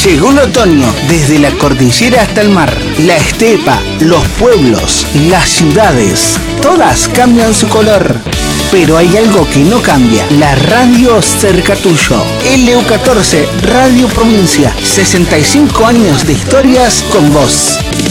Llegó el otoño, desde la cordillera hasta el mar. La estepa, los pueblos, las ciudades, todas cambian su color. Pero hay algo que no cambia, la radio cerca tuyo. LU14, Radio Provincia, 65 años de historias con vos.